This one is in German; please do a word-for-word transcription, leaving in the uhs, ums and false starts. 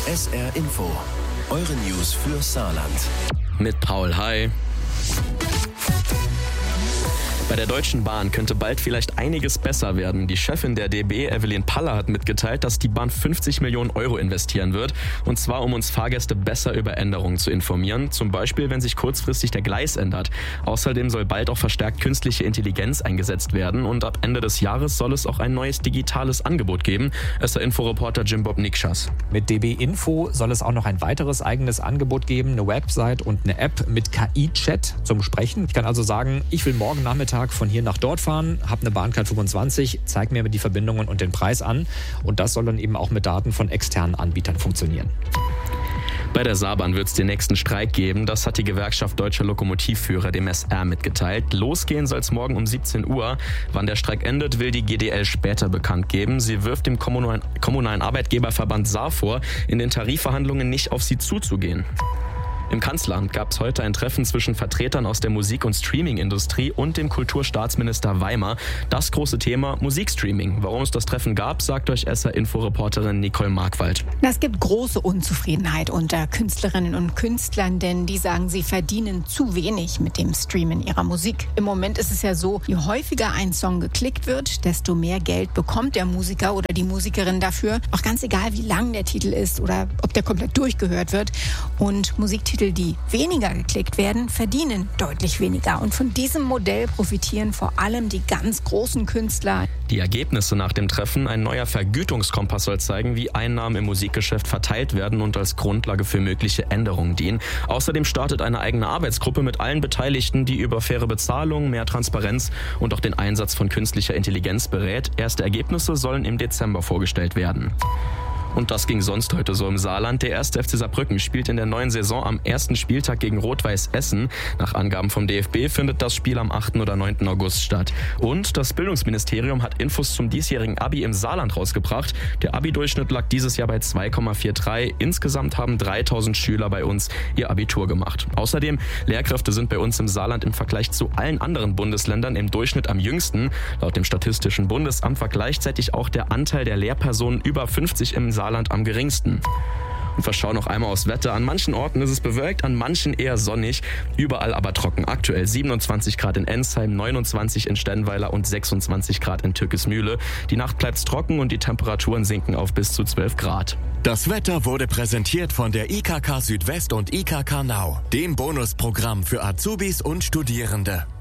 S R Info, eure News für Saarland. Mit Paul, hi. Bei der Deutschen Bahn könnte bald vielleicht einiges besser werden. Die Chefin der D B, Evelyn Paller, hat mitgeteilt, dass die Bahn fünfzig Millionen Euro investieren wird. Und zwar, um uns Fahrgäste besser über Änderungen zu informieren. Zum Beispiel, wenn sich kurzfristig der Gleis ändert. Außerdem soll bald auch verstärkt künstliche Intelligenz eingesetzt werden. Und ab Ende des Jahres soll es auch ein neues digitales Angebot geben. S R-Info-Reporter Jim Bob Nikschas. Mit D B Info soll es auch noch ein weiteres eigenes Angebot geben. Eine Website und eine App mit K I-Chat zum Sprechen. Ich kann also sagen, ich will morgen Nachmittag von hier nach dort fahren, habe eine Bahncard fünfundzwanzig, zeig mir die Verbindungen und den Preis an. Und das soll dann eben auch mit Daten von externen Anbietern funktionieren. Bei der Saarbahn wird es den nächsten Streik geben. Das hat die Gewerkschaft Deutscher Lokomotivführer, dem S R, mitgeteilt. Losgehen soll es morgen um siebzehn Uhr. Wann der Streik endet, will die G D L später bekannt geben. Sie wirft dem kommunalen, kommunalen Arbeitgeberverband Saar vor, in den Tarifverhandlungen nicht auf sie zuzugehen. Im Kanzleramt gab es heute ein Treffen zwischen Vertretern aus der Musik- und Streaming-Industrie und dem Kulturstaatsminister Weimer. Das große Thema Musikstreaming. Warum es das Treffen gab, sagt euch S R-Info-Reporterin Nicole Markwald. Es gibt große Unzufriedenheit unter Künstlerinnen und Künstlern, denn die sagen, sie verdienen zu wenig mit dem Streamen ihrer Musik. Im Moment ist es ja so, je häufiger ein Song geklickt wird, desto mehr Geld bekommt der Musiker oder die Musikerin dafür. Auch ganz egal, wie lang der Titel ist oder ob der komplett durchgehört wird. Und Musiktitel, die weniger geklickt werden, verdienen deutlich weniger. Und von diesem Modell profitieren vor allem die ganz großen Künstler. Die Ergebnisse nach dem Treffen: ein neuer Vergütungskompass soll zeigen, wie Einnahmen im Musikgeschäft verteilt werden und als Grundlage für mögliche Änderungen dienen. Außerdem startet eine eigene Arbeitsgruppe mit allen Beteiligten, die über faire Bezahlung, mehr Transparenz und auch den Einsatz von künstlicher Intelligenz berät. Erste Ergebnisse sollen im Dezember vorgestellt werden. Und das ging sonst heute so im Saarland. Der erste F C Saarbrücken spielt in der neuen Saison am ersten Spieltag gegen Rot-Weiß Essen. Nach Angaben vom D F B findet das Spiel am achten oder neunten August statt. Und das Bildungsministerium hat Infos zum diesjährigen Abi im Saarland rausgebracht. Der Abi-Durchschnitt lag dieses Jahr bei zwei Komma dreiundvierzig. Insgesamt haben dreitausend Schüler bei uns ihr Abitur gemacht. Außerdem, Lehrkräfte sind bei uns im Saarland im Vergleich zu allen anderen Bundesländern im Durchschnitt am jüngsten. Laut dem Statistischen Bundesamt war gleichzeitig auch der Anteil der Lehrpersonen über fünfzig im Saarland Saarland am geringsten. Und wir schauen noch einmal aufs Wetter. An manchen Orten ist es bewölkt, an manchen eher sonnig, überall aber trocken. Aktuell siebenundzwanzig Grad in Ensheim, neunundzwanzig in Stennweiler und sechsundzwanzig Grad in Türkismühle. Die Nacht bleibt trocken und die Temperaturen sinken auf bis zu zwölf Grad. Das Wetter wurde präsentiert von der I K K Südwest und I K K Now, dem Bonusprogramm für Azubis und Studierende.